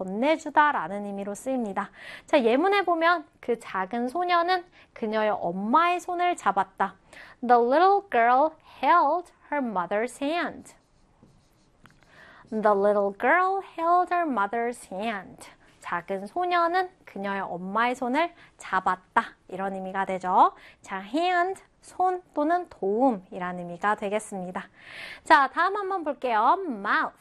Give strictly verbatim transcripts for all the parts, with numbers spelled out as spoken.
건네주다 라는 의미로 쓰입니다. 자, 예문에 보면 그 작은 소녀는 그녀의 엄마의 손을 잡았다. The little girl held her mother's hand. The little girl held her mother's hand. 작은 소녀는 그녀의 엄마의 손을 잡았다. 이런 의미가 되죠. 자, hand, 손 또는 도움이라는 의미가 되겠습니다. 자, 다음 한번 볼게요. mouth,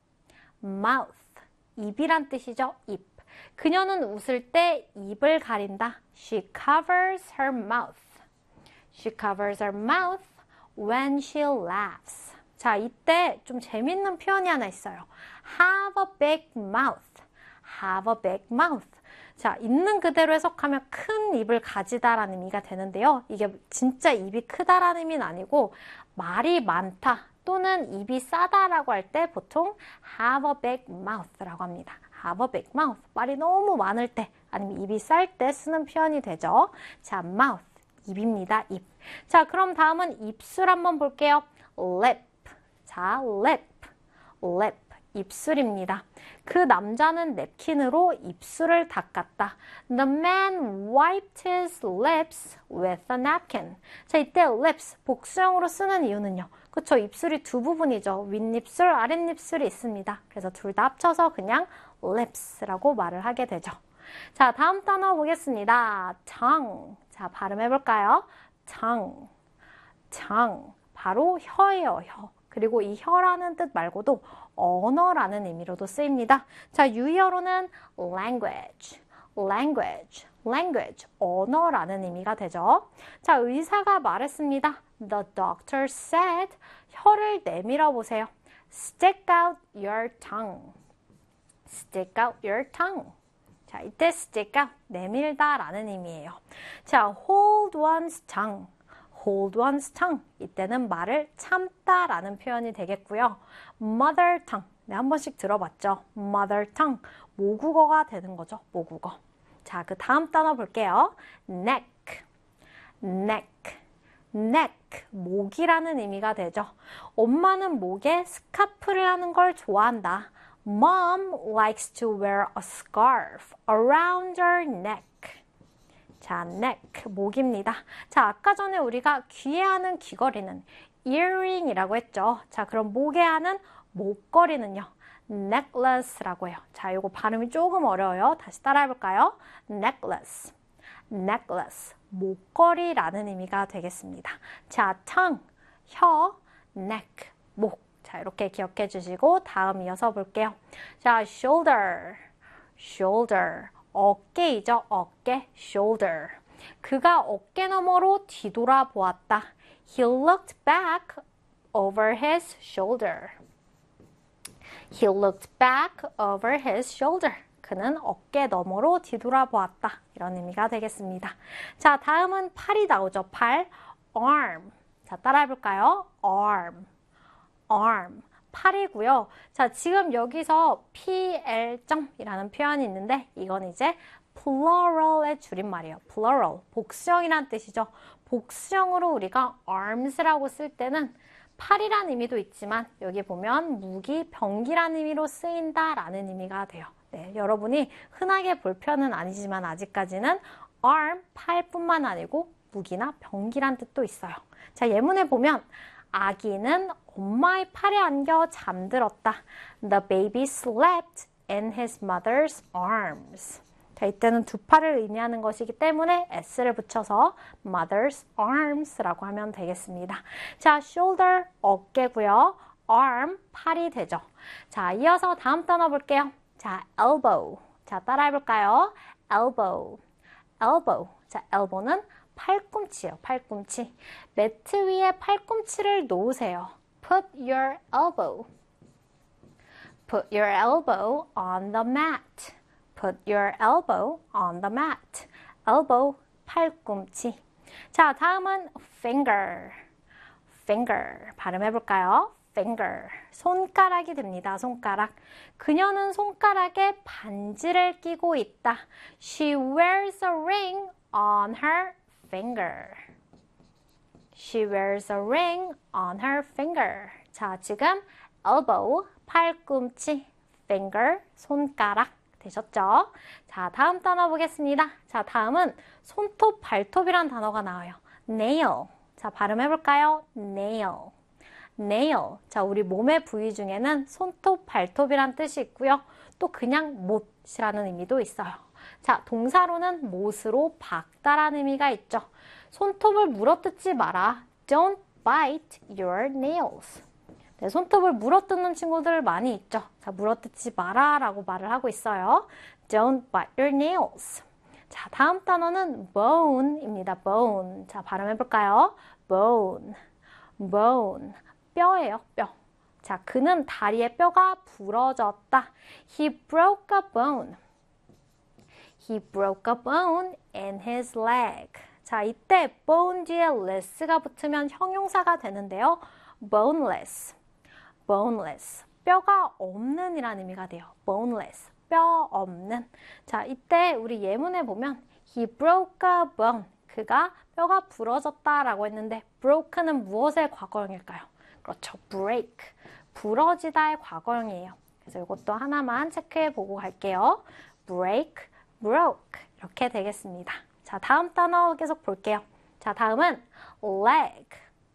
mouth, 입이란 뜻이죠. 입. 그녀는 웃을 때 입을 가린다. She covers her mouth. She covers her mouth when she laughs. 자, 이때 좀 재밌는 표현이 하나 있어요. have a big mouth. have a big mouth. 자, 있는 그대로 해석하면 큰 입을 가지다라는 의미가 되는데요. 이게 진짜 입이 크다라는 의미는 아니고 말이 많다 또는 입이 싸다라고 할 때 보통 have a big mouth라고 합니다. have a big mouth. 말이 너무 많을 때 아니면 입이 쌀 때 쓰는 표현이 되죠. 자, mouth. 입입니다. 입. 자, 그럼 다음은 입술 한번 볼게요. lip. 자, lip. lip. 입술입니다. 그 남자는 냅킨으로 입술을 닦았다. The man wiped his lips with a napkin. 자, 이때 lips 복수형으로 쓰는 이유는요. 그쵸? 입술이 두 부분이죠. 윗입술, 아랫입술이 있습니다. 그래서 둘 다 합쳐서 그냥 lips라고 말을 하게 되죠. 자, 다음 단어 보겠습니다. tongue. 자, 발음해볼까요? tongue. tongue. 바로 혀예요, 혀. 그리고 이 혀라는 뜻 말고도 언어라는 의미로도 쓰입니다. 자, 유희어로는 language, language, language, 언어라는 의미가 되죠. 자, 의사가 말했습니다. The doctor said, 혀를 내밀어 보세요. Stick out your tongue. Stick out your tongue. 자, 이때 stick out, 내밀다 라는 의미예요. 자, hold one's tongue. hold one's tongue. 이때는 말을 참다 라는 표현이 되겠고요. mother tongue. 네, 한 번씩 들어봤죠. mother tongue. 모국어가 되는 거죠. 모국어. 자, 그 다음 단어 볼게요. neck. neck. neck. 목이라는 의미가 되죠. 엄마는 목에 스카프를 하는 걸 좋아한다. Mom likes to wear a scarf around her neck. 자, neck, 목입니다. 자, 아까 전에 우리가 귀에 하는 귀걸이는 earring이라고 했죠. 자, 그럼 목에 하는 목걸이는요. necklace라고 해요. 자, 이거 발음이 조금 어려워요. 다시 따라해볼까요? necklace, necklace, 목걸이라는 의미가 되겠습니다. 자, tongue, 혀, neck, 목. 자, 이렇게 기억해 주시고 다음 이어서 볼게요. 자, shoulder, shoulder. 어깨이죠. 어깨, shoulder. 그가 어깨 너머로 뒤돌아 보았다. He looked back over his shoulder. He looked back over his shoulder. 그는 어깨 너머로 뒤돌아 보았다. 이런 의미가 되겠습니다. 자, 다음은 팔이 나오죠. 팔, arm. 자, 따라해볼까요? arm, arm. 팔이고요. 자, 지금 여기서 플.이라는 표현이 있는데 이건 이제 plural의 줄임말이에요. plural, 복수형이란 뜻이죠. 복수형으로 우리가 arms라고 쓸 때는 팔이란 의미도 있지만 여기 보면 무기, 병기란 의미로 쓰인다라는 의미가 돼요. 네, 여러분이 흔하게 볼 표현은 아니지만 아직까지는 arm, 팔뿐만 아니고 무기나 병기란 뜻도 있어요. 자, 예문에 보면 아기는 엄마의 팔에 안겨 잠들었다. The baby slept in his mother's arms. 자, 이때는 두 팔을 의미하는 것이기 때문에 s를 붙여서 mother's arms라고 하면 되겠습니다. 자, shoulder, 어깨고요. arm, 팔이 되죠. 자, 이어서 다음 단어 볼게요. 자, elbow. 자, 따라해볼까요? elbow, elbow. 자, elbow는 팔꿈치요. 팔꿈치. 매트 위에 팔꿈치를 놓으세요. Put your elbow. Put your elbow on the mat. Put your elbow on the mat. Elbow, 팔꿈치. 자, 다음은 finger. finger. 발음해볼까요? finger. 손가락이 됩니다. 손가락. 그녀는 손가락에 반지를 끼고 있다. She wears a ring on her finger. She wears a ring on her finger. 자, 지금 elbow, 팔꿈치, finger, 손가락 되셨죠? 자, 다음 단어 보겠습니다. 자, 다음은 손톱, 발톱이란 단어가 나와요. nail. 자, 발음해볼까요? nail. nail. 자, 우리 몸의 부위 중에는 손톱, 발톱이란 뜻이 있고요. 또 그냥 못이라는 의미도 있어요. 자, 동사로는 못으로 박다라는 의미가 있죠. 손톱을 물어뜯지 마라. Don't bite your nails. 네, 손톱을 물어뜯는 친구들 많이 있죠. 자, 물어뜯지 마라 라고 말을 하고 있어요. Don't bite your nails. 자, 다음 단어는 bone입니다. bone. 자, 발음해볼까요? bone. bone. 뼈예요, 뼈. 자, 그는 다리의 뼈가 부러졌다. He broke a bone. He broke a bone in his leg. 자, 이때 bone 뒤에 less가 붙으면 형용사가 되는데요. boneless. boneless. 뼈가 없는 이라는 의미가 돼요. boneless. 뼈 없는. 자, 이때 우리 예문에 보면 he broke a bone. 그가 뼈가 부러졌다 라고 했는데 broke는 무엇의 과거형일까요? 그렇죠. break. 부러지다의 과거형이에요. 그래서 이것도 하나만 체크해 보고 갈게요. break, broke. 이렇게 되겠습니다. 자, 다음 단어 계속 볼게요. 자, 다음은 leg.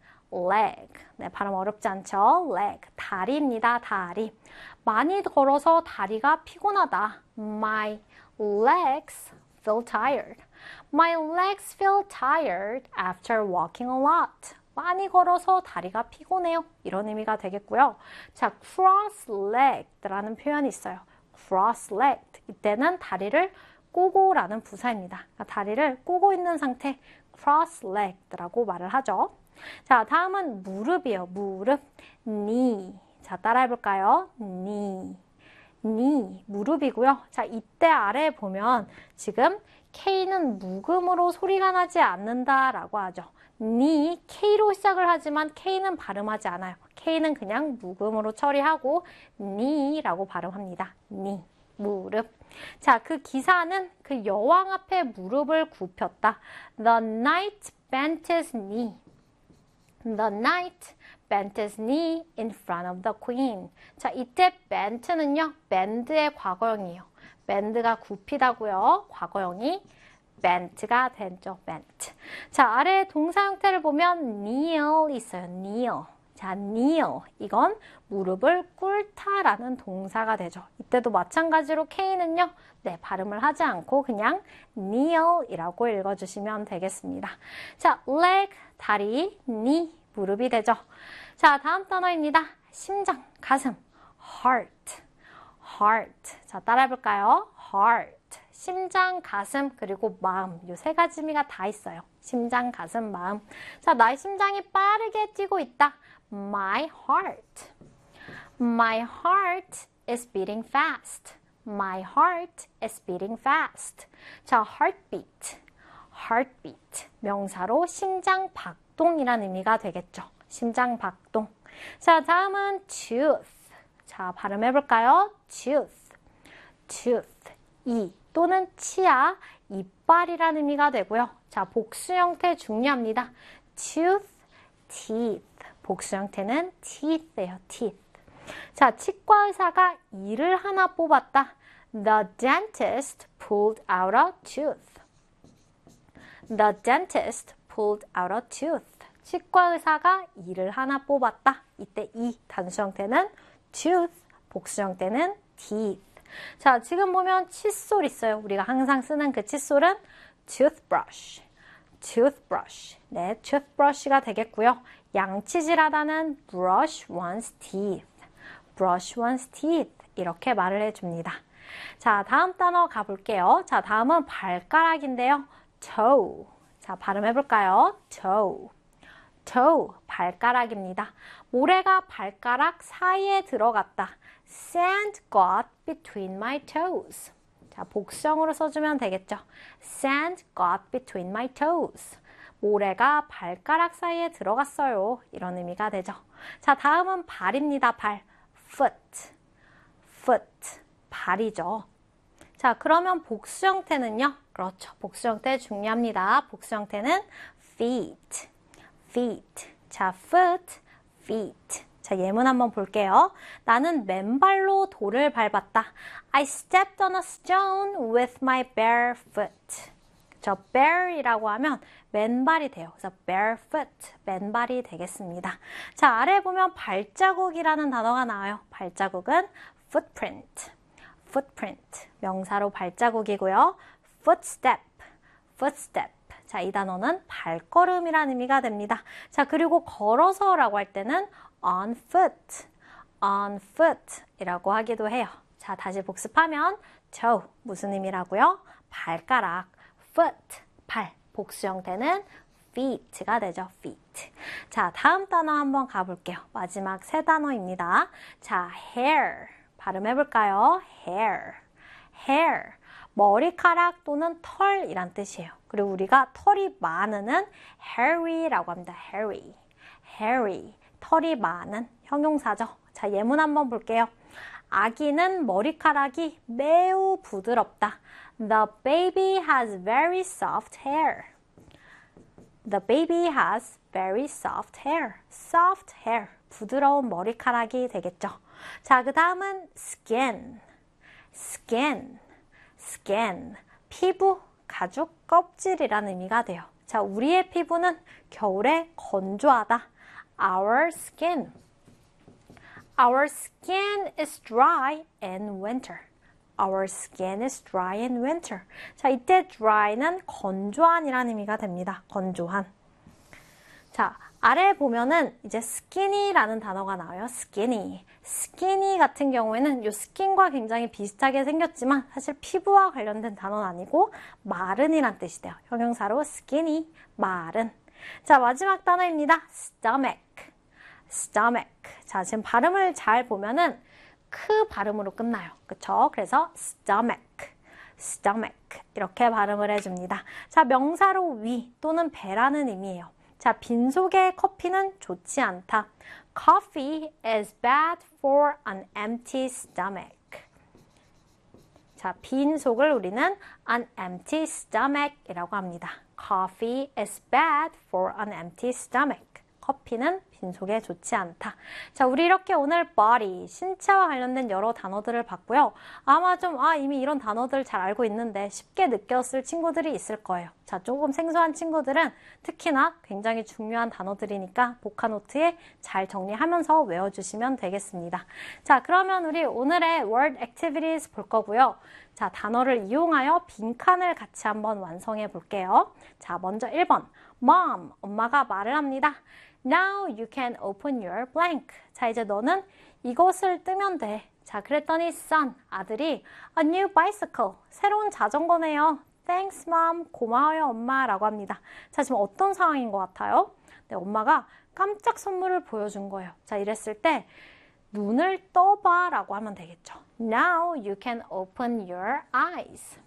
leg. 네, 발음 어렵지 않죠? leg. 다리입니다. 다리. 많이 걸어서 다리가 피곤하다. My legs feel tired. My legs feel tired after walking a lot. 많이 걸어서 다리가 피곤해요. 이런 의미가 되겠고요. 자, cross-legged라는 표현이 있어요. cross-legged. 이때는 다리를 꼬고라는 부사입니다. 그러니까 다리를 꼬고 있는 상태 cross-legged라고 말을 하죠. 자, 다음은 무릎이에요. 무릎. knee. 자, 따라해볼까요? knee. knee. 무릎이고요. 자, 이때 아래에 보면 지금 K는 묵음으로 소리가 나지 않는다라고 하죠. knee, K로 시작을 하지만 K는 발음하지 않아요. K는 그냥 묵음으로 처리하고 knee라고 발음합니다. knee, 무릎. 자, 그 기사는 그 여왕 앞에 무릎을 굽혔다. The knight bent his knee. The knight bent his knee in front of the queen. 자, 이때 bent는요, bend의 과거형이에요. bend가 굽히다고요. 과거형이 bent가 되죠. bent. 자, 아래 동사 형태를 보면 kneel 있어요. kneel. 자, kneel. 이건 무릎을 꿇다라는 동사가 되죠. 이때도 마찬가지로 K는요, 네, 발음을 하지 않고 그냥 kneel이라고 읽어주시면 되겠습니다. 자, leg, 다리, knee, 무릎이 되죠. 자, 다음 단어입니다. 심장, 가슴, heart. heart. 자, 따라해볼까요? heart. 심장, 가슴, 그리고 마음. 이 세 가지 의미가 다 있어요. 심장, 가슴, 마음. 자, 나의 심장이 빠르게 뛰고 있다. My heart. My heart is beating fast. My heart is beating fast. 자, heartbeat. heartbeat. 명사로 심장 박동이라는 의미가 되겠죠. 심장 박동. 자, 다음은 tooth. 자, 발음해볼까요? tooth. tooth. 이 또는 치아, 이빨이라는 의미가 되고요. 자, 복수 형태 중요합니다. tooth, teeth. 복수 형태는 teeth예요. teeth. 자, 치과 의사가 이를 하나 뽑았다. The dentist pulled out a tooth. The dentist pulled out a tooth. 치과 의사가 이를 하나 뽑았다. 이때 이 단수 형태는 tooth, 복수 형태는 teeth. 자, 지금 보면 칫솔 있어요. 우리가 항상 쓰는 그 칫솔은 toothbrush. toothbrush. 네, toothbrush가 되겠고요. 양치질하다는 brush one's teeth. brush one's teeth. 이렇게 말을 해줍니다. 자, 다음 단어 가볼게요. 자, 다음은 발가락인데요. toe. 자, 발음해볼까요? toe. toe. 발가락입니다. 모래가 발가락 사이에 들어갔다. Sand got between my toes. 자, 복수형으로 써주면 되겠죠. Sand got between my toes. 모래가 발가락 사이에 들어갔어요. 이런 의미가 되죠. 자, 다음은 발입니다. 발. foot. foot. 발이죠. 자, 그러면 복수 형태는요? 그렇죠. 복수 형태 중요합니다. 복수 형태는 feet. feet. 자, foot, feet. 자, 예문 한번 볼게요. 나는 맨발로 돌을 밟았다. I stepped on a stone with my bare foot. 저 bare이라고 하면 맨발이 돼요. 그래서 barefoot, 맨발이 되겠습니다. 자, 아래 보면 발자국이라는 단어가 나와요. 발자국은 footprint, footprint, 명사로 발자국이고요. footstep, footstep. 자, 이 단어는 발걸음이라는 의미가 됩니다. 자, 그리고 걸어서라고 할 때는 on foot, on foot 이라고 하기도 해요. 자, 다시 복습하면 toe, 무슨 의미라고요? 발가락, foot, 발, 복수 형태는 feet가 되죠, feet. 자, 다음 단어 한번 가볼게요. 마지막 세 단어입니다. 자, hair, 발음해볼까요? hair, hair. 머리카락 또는 털이란 뜻이에요. 그리고 우리가 털이 많은은 hairy라고 합니다. hairy, hairy. 털이 많은 형용사죠. 자, 예문 한번 볼게요. 아기는 머리카락이 매우 부드럽다. The baby has very soft hair. The baby has very soft hair. soft hair. 부드러운 머리카락이 되겠죠. 자, 그 다음은 skin. skin. skin. 피부, 가죽, 껍질이라는 의미가 돼요. 자, 우리의 피부는 겨울에 건조하다. Our skin. Our skin is dry in winter. Our skin is dry in winter. 자, 이때 dry는 건조한이라는 의미가 됩니다. 건조한. 자, 아래 보면은 이제 skinny라는 단어가 나와요. skinny. skinny 같은 경우에는 이 skin과 굉장히 비슷하게 생겼지만 사실 피부와 관련된 단어는 아니고 마른이란 뜻이 돼요. 형용사로 skinny, 마른. 자, 마지막 단어입니다. stomach. stomach. 자, 지금 발음을 잘 보면은 크 발음으로 끝나요. 그쵸? 그래서 stomach, stomach 이렇게 발음을 해줍니다. 자, 명사로 위 또는 배라는 의미예요. 자, 빈속의 커피는 좋지 않다. Coffee is bad for an empty stomach. 자, 빈속을 우리는 an empty stomach 이라고 합니다. Coffee is bad for an empty stomach. 커피는 빈속에 좋지 않다. 자, 우리 이렇게 오늘 body, 신체와 관련된 여러 단어들을 봤고요. 아마 좀, 아, 이미 이런 단어들 잘 알고 있는데 쉽게 느꼈을 친구들이 있을 거예요. 자, 조금 생소한 친구들은 특히나 굉장히 중요한 단어들이니까 복화노트에 잘 정리하면서 외워주시면 되겠습니다. 자, 그러면 우리 오늘의 word activities 볼 거고요. 자, 단어를 이용하여 빈칸을 같이 한번 완성해 볼게요. 자, 먼저 일 번. Mom, 엄마가 말을 합니다. Now you can open your blank. 자, 이제 너는 이것을 뜨면 돼. 자, 그랬더니 son, 아들이 a new bicycle, 새로운 자전거네요. Thanks mom, 고마워요 엄마 라고 합니다. 자, 지금 어떤 상황인 것 같아요? 네, 엄마가 깜짝 선물을 보여준 거예요. 자, 이랬을 때 눈을 떠봐 라고 하면 되겠죠. Now you can open your eyes.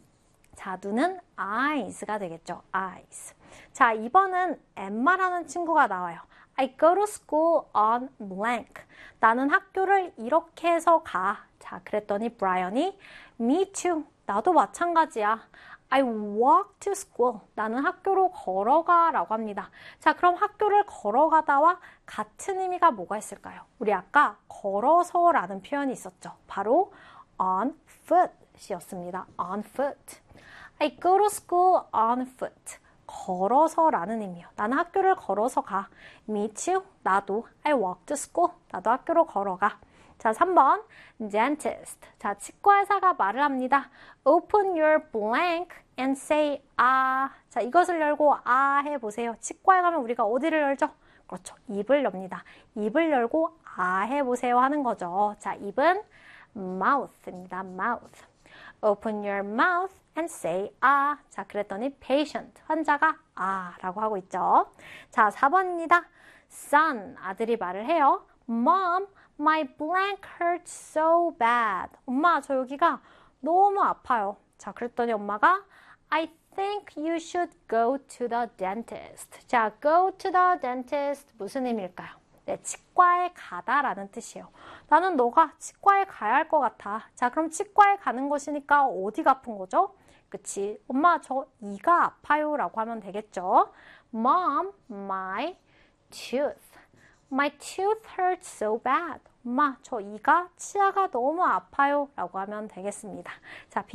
자, 눈은 eyes가 되겠죠. eyes. 자, 이 번은 엠마라는 친구가 나와요. I go to school on blank. 나는 학교를 이렇게 해서 가. 자, 그랬더니 브라이언이 Me too. 나도 마찬가지야. I walk to school. 나는 학교로 걸어가 라고 합니다. 자, 그럼 학교를 걸어가다와 같은 의미가 뭐가 있을까요? 우리 아까 걸어서 라는 표현이 있었죠. 바로 on foot 이었습니다. on foot. I go to school on foot. 걸어서 라는 의미요. 나는 학교를 걸어서 가. Me too. 나도. I walk to school. 나도 학교로 걸어가. 자, 삼 번. Dentist. 자, 치과의사가 말을 합니다. Open your blank and say 아. 자, 이것을 열고 아 해보세요. 치과에 가면 우리가 어디를 열죠? 그렇죠. 입을 엽니다. 입을 열고 아 해보세요 하는 거죠. 자, 입은 mouth입니다. mouth. Open your mouth and say 아. 자, 그랬더니 patient, 환자가 아 라고 하고 있죠. 자, 사 번입니다. son, 아들이 말을 해요. Mom, my blank hurts so bad. 엄마, 저 여기가 너무 아파요. 자, 그랬더니 엄마가 I think you should go to the dentist. 자, go to the dentist 무슨 의미일까요? 네, 치과에 가다라는 뜻이에요. 나는 너가 치과에 가야 할 것 같아. 자, 그럼 치과에 가는 것이니까 어디가 아픈 거죠? 그치? 엄마, 저 이가 아파요 라고 하면 되겠죠. Mom, my tooth. My tooth hurts so bad. 엄마, 저 이가 치아가 너무 아파요. 라고 하면 되겠습니다. 자,